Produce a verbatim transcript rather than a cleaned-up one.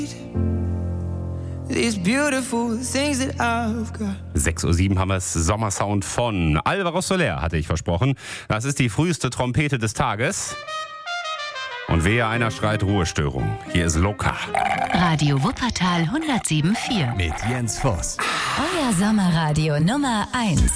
sechs Uhr sieben haben wir es, Sommersound von Alvaro Soler, hatte ich versprochen. Das ist die früheste Trompete des Tages. Und wehe, einer schreit Ruhestörung. Hier ist Loka. Radio Wuppertal hundertsieben Komma vier. Mit Jens Voss. Euer Sommerradio Nummer eins.